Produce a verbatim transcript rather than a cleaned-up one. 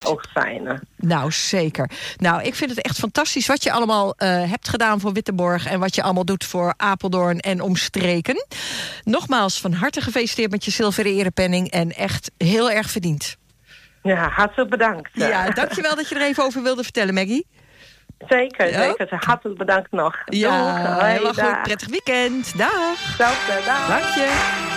oogstfijnen. Nou, zeker. Nou, ik vind het echt fantastisch wat je allemaal uh, hebt gedaan voor Wittenborg en wat je allemaal doet voor Apeldoorn en omstreken. Nogmaals, van harte gefeliciteerd met je zilveren erepenning en echt heel erg verdiend. Ja, hartelijk bedankt. Ja, dankjewel dat je er even over wilde vertellen, Maggie. Zeker, ja? zeker. Hartelijk bedankt nog. Ja, Doeg. Hoi, helemaal dag. goed. Prettig weekend. Dag. Hetzelfde, dag. Dank je.